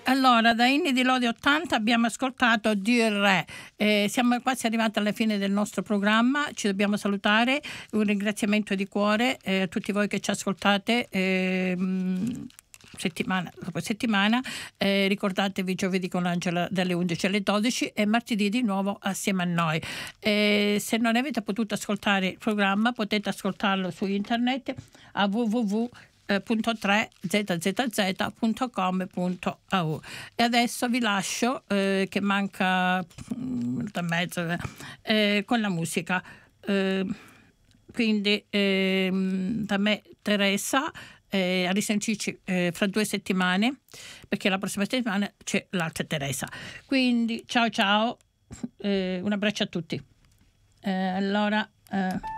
Allora, da Inni di Lodi 80 abbiamo ascoltato Dio il Re. Siamo quasi arrivati alla fine del nostro programma, ci dobbiamo salutare. Un ringraziamento di cuore a tutti voi che ci ascoltate. Settimana dopo settimana, ricordatevi giovedì con Angela dalle 11 alle 12 e martedì di nuovo assieme a noi. Se non avete potuto ascoltare il programma potete ascoltarlo su internet a www.3zzz.com.au. E adesso vi lascio che manca un minuto e mezzo con la musica, quindi da me Teresa, a risentirci fra 2 settimane, perché la prossima settimana c'è l'altra Teresa. Quindi ciao ciao, un abbraccio a tutti. Allora